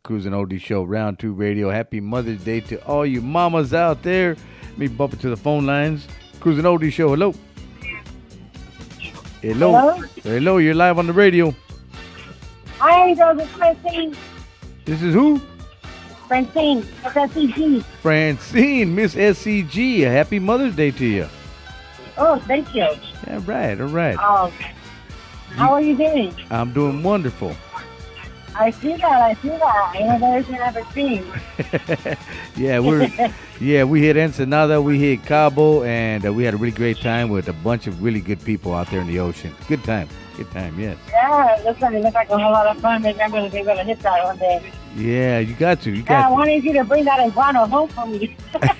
Cruising Oldie Show, Round 2 Radio. Happy Mother's Day to all you mamas out there. Let me bump it to the phone lines. Cruising Oldie Show, hello. Hello. Hello, you're live on the radio. Hi, this is Francine. This is who? Francine, Miss SCG. Francine, Miss SCG. A happy Mother's Day to you. Oh, thank you. All right, all right. How are you doing? I'm doing wonderful. I see that. You know, there's never seen. we hit Ensenada, we hit Cabo, and we had a really great time with a bunch of really good people out there in the ocean. Good time, yes. Yeah, it looks like a whole lot of fun. Maybe I'm going to be able to hit that one day. Yeah, you got to. I wanted you to bring that iguana home for me.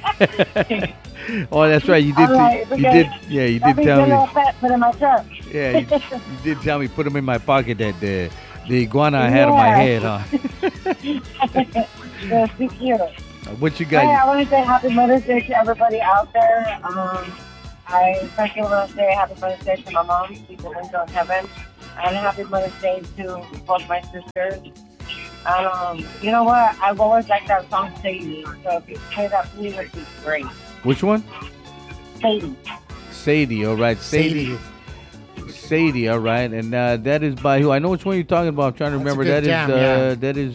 Oh, that's right. You did. You did tell me. Put in my truck. Yeah, you did tell me put them in my pocket. That the iguana I had on my head, huh? That's too cute. What you got? Hey, I want to say Happy Mother's Day to everybody out there. I especially want to say Happy Mother's Day to my mom, she's an angel in heaven, and Happy Mother's Day to both my sisters. You know what? I've always liked that song, Sadie. So if you play that for me, it would be great. Which one? Sadie. Sadie, all right. Sadie, all right. And that is by who? I know which one you're talking about. I'm trying to remember. That is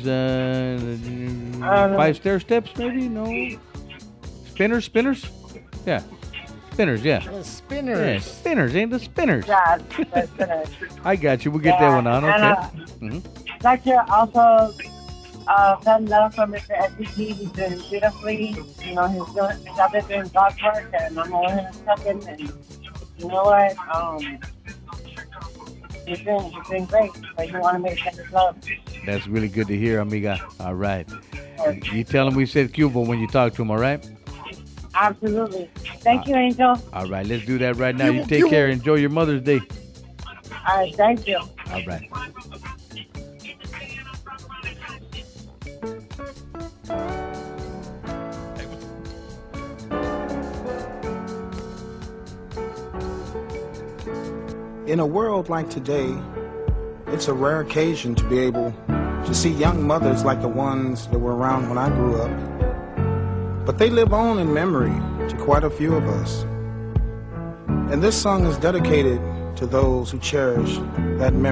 5 Stair Steps, maybe? No. Spinners? Yeah. Spinners, yeah. Spinners. Yeah, Spinners, ain't the Spinners? Yeah, the Spinners. I got you. We'll get that one on, okay. And, I'd like to also send love for Mr. SCG. He's doing beautifully. You know, he's out there doing God's work, and I'm over here second. And you know what? He's doing great. But you want to make sure his love. That's really good to hear, amiga. All right. You tell him we said Cuba when you talk to him, all right? Absolutely. Thank you, Angel. All right, let's do that right now. You take care. Enjoy your Mother's Day. All right, thank you. All right. In a world like today, it's a rare occasion to be able to see young mothers like the ones that were around when I grew up. But they live on in memory to quite a few of us. And this song is dedicated to those who cherish that memory.